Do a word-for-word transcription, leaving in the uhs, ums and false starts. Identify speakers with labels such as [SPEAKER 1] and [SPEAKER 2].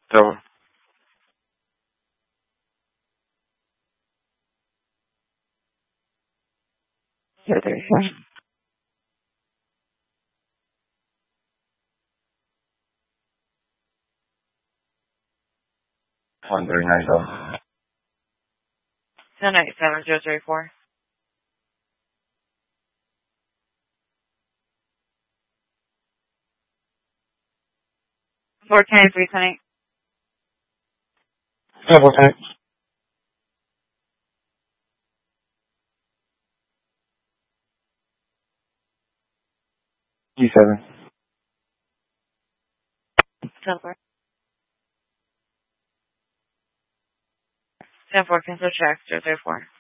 [SPEAKER 1] So,
[SPEAKER 2] zero three four.
[SPEAKER 1] one three nine seven.
[SPEAKER 2] ten eight seven zero three four. Four ten three ten eight.
[SPEAKER 1] Double ten. G seven.
[SPEAKER 2] Ten four. Ten four cancel check zero three four.